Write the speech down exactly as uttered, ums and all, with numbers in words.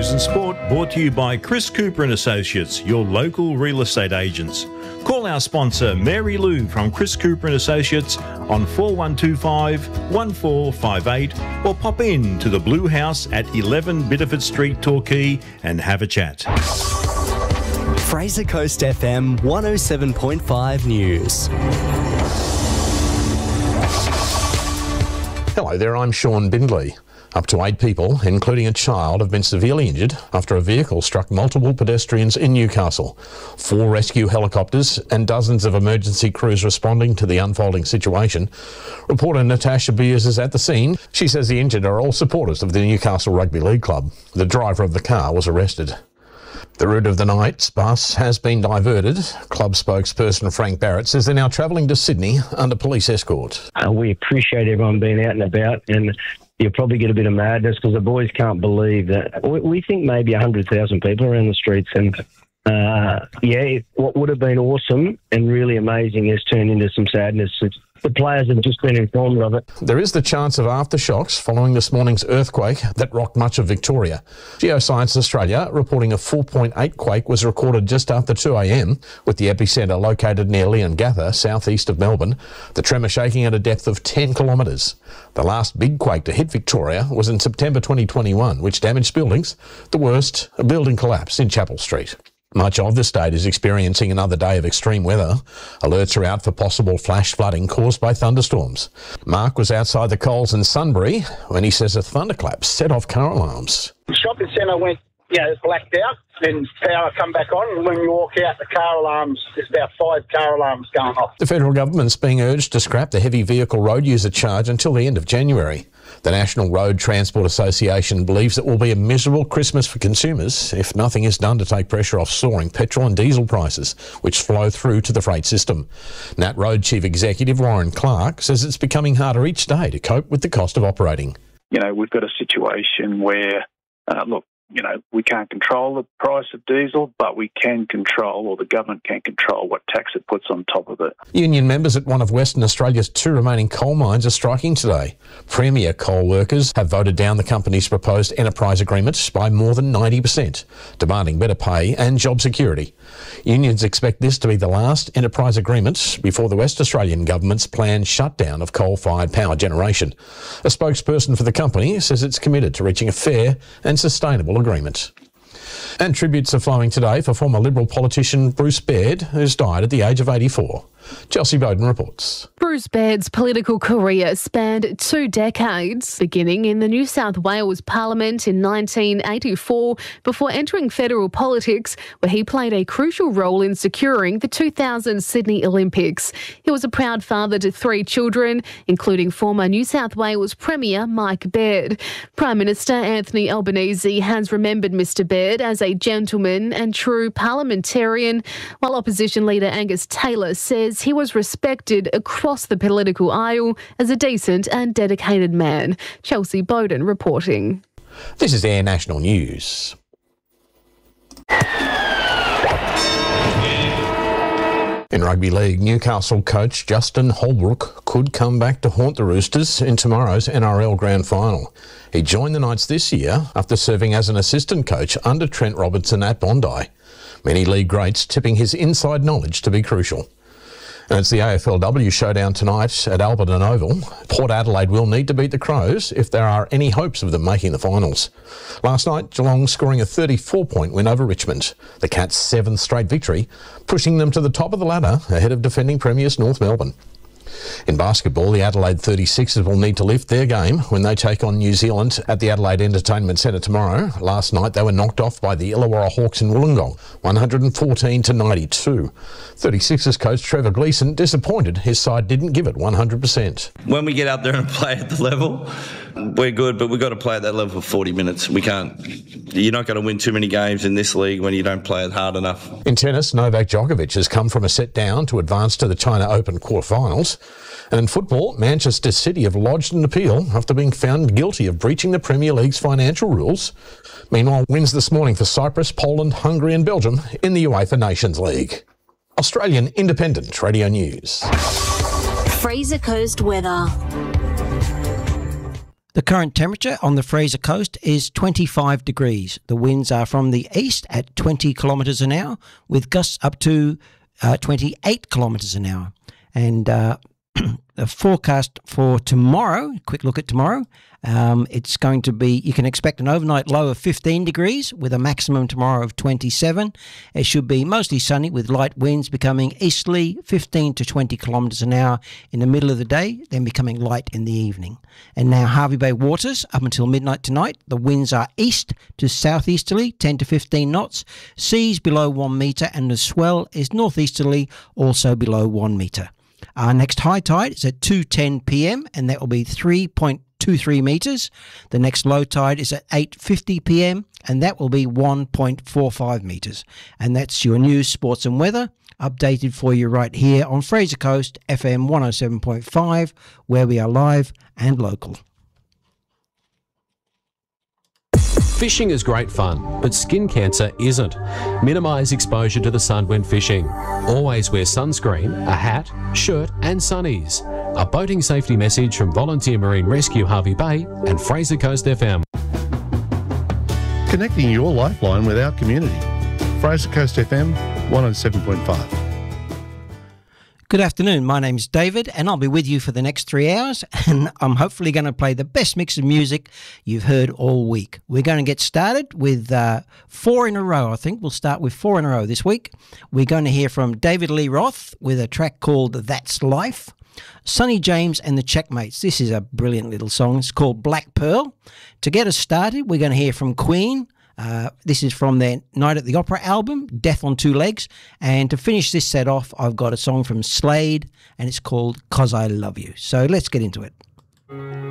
News and Sport brought to you by Chris Cooper and Associates, your local real estate agents. Call our sponsor Mary Lou from Chris Cooper and Associates on four one two five, one four five eight or pop in to the Blue House at eleven Bitterford Street, Torquay and have a chat. Fraser Coast F M one oh seven point five News. Hello there, I'm Sean Bindley. Up to eight people, including a child, have been severely injured after a vehicle struck multiple pedestrians in Newcastle. Four rescue helicopters and dozens of emergency crews responding to the unfolding situation. Reporter Natasha Beers is at the scene. She says the injured are all supporters of the Newcastle Rugby League Club. The driver of the car was arrested. The route of the night's bus has been diverted. Club spokesperson Frank Barrett says they're now travelling to Sydney under police escort. Uh, we appreciate everyone being out and about, and you'll probably get a bit of madness because the boys can't believe that. We, we think maybe one hundred thousand people around the streets, and uh, yeah, what would have been awesome and really amazing has turned into some sadness. It's, the players have just been informed of it. There is the chance of aftershocks following this morning's earthquake that rocked much of Victoria. Geoscience Australia reporting a four point eight quake was recorded just after two a m, with the epicentre located near Leongatha, southeast of Melbourne. The tremor shaking at a depth of ten kilometres. The last big quake to hit Victoria was in September twenty twenty-one, which damaged buildings. The worst, a building collapse in Chapel Street. Much of the state is experiencing another day of extreme weather. Alerts are out for possible flash flooding caused by thunderstorms. Mark was outside the Coles in Sunbury when he says a thunderclap set off car alarms. The shopping centre went, you know, blacked out, then power come back on, and when you walk out, the car alarms, there's about five car alarms going off. The federal government's being urged to scrap the heavy vehicle road user charge until the end of January. The National Road Transport Association believes it will be a miserable Christmas for consumers if nothing is done to take pressure off soaring petrol and diesel prices, which flow through to the freight system. Nat Road Chief Executive Warren Clark says it's becoming harder each day to cope with the cost of operating. You know, we've got a situation where, uh, look, you know, we can't control the price of diesel, but we can control, or the government can control, what tax it puts on top of it. Union members at one of Western Australia's two remaining coal mines are striking today. Premier coal workers have voted down the company's proposed enterprise agreement by more than ninety percent, demanding better pay and job security. Unions expect this to be the last enterprise agreement before the West Australian government's planned shutdown of coal-fired power generation. A spokesperson for the company says it's committed to reaching a fair and sustainable agreement. And tributes are flowing today for former Liberal politician Bruce Baird, who's died at the age of eighty-four. Chelsea Bowden reports. Bruce Baird's political career spanned two decades, beginning in the New South Wales Parliament in nineteen eighty-four before entering federal politics, where he played a crucial role in securing the two thousand Sydney Olympics. He was a proud father to three children, including former New South Wales Premier Mike Baird. Prime Minister Anthony Albanese has remembered Mr Baird as a gentleman and true parliamentarian, while opposition leader Angus Taylor says he was respected across the political aisle as a decent and dedicated man. Chelsea Bowden reporting. This is Air National News. In rugby league, Newcastle coach Justin Holbrook could come back to haunt the Roosters in tomorrow's N R L Grand Final. He joined the Knights this year after serving as an assistant coach under Trent Robinson at Bondi. Many league greats tipping his inside knowledge to be crucial. And it's the A F L W showdown tonight at Alberton Oval. Port Adelaide will need to beat the Crows if there are any hopes of them making the finals. Last night, Geelong scoring a thirty-four point win over Richmond. The Cats' seventh straight victory, pushing them to the top of the ladder ahead of defending premiers North Melbourne. In basketball, the Adelaide thirty-sixers will need to lift their game when they take on New Zealand at the Adelaide Entertainment Centre tomorrow. Last night they were knocked off by the Illawarra Hawks in Wollongong, one hundred fourteen to ninety-two. thirty-sixers coach Trevor Gleeson disappointed his side didn't give it one hundred percent. When we get out there and play at the level, we're good, but we've got to play at that level for forty minutes. We can't. You're not going to win too many games in this league when you don't play it hard enough. In tennis, Novak Djokovic has come from a set down to advance to the China Open quarterfinals. And in football, Manchester City have lodged an appeal after being found guilty of breaching the Premier League's financial rules. Meanwhile, wins this morning for Cyprus, Poland, Hungary and Belgium in the UEFA Nations League. Australian Independent Radio News. Fraser Coast weather. The current temperature on the Fraser Coast is twenty-five degrees. The winds are from the east at twenty kilometres an hour, with gusts up to uh, twenty-eight kilometres an hour. And uh, the forecast for tomorrow, quick look at tomorrow, um, it's going to be, you can expect an overnight low of fifteen degrees with a maximum tomorrow of twenty-seven. It should be mostly sunny with light winds becoming easterly, fifteen to twenty kilometres an hour in the middle of the day, then becoming light in the evening. And now Hervey Bay waters, up until midnight tonight, the winds are east to southeasterly, ten to fifteen knots, seas below one metre, and the swell is northeasterly, also below one metre. Our next high tide is at two ten p m and that will be three point two three metres. The next low tide is at eight fifty p m and that will be one point four five metres. And that's your news, sports and weather, updated for you right here on Fraser Coast F M one oh seven point five, where we are live and local. Fishing is great fun, but skin cancer isn't. Minimise exposure to the sun when fishing. Always wear sunscreen, a hat, shirt and sunnies. A boating safety message from Volunteer Marine Rescue Hervey Bay and Fraser Coast F M. Connecting your lifeline with our community. Fraser Coast F M one oh seven point five. Good afternoon, my name's David and I'll be with you for the next three hours and I'm hopefully going to play the best mix of music you've heard all week. We're going to get started with uh, four in a row, I think. We'll start with four in a row this week. We're going to hear from David Lee Roth with a track called That's Life. Sonny James and the Checkmates. This is a brilliant little song. It's called Black Pearl. To get us started, we're going to hear from Queen. Uh, this is from their Night at the Opera album, Death on Two Legs. And to finish this set off, I've got a song from Slade, and it's called 'Cause I Love You. So let's get into it.